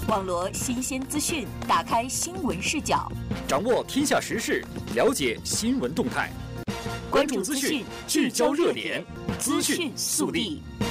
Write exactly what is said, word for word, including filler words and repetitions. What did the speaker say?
网罗新鲜资讯，打开新闻视角， 掌握天下时事，了解新闻动态，关注资讯，聚焦热点，资讯速递。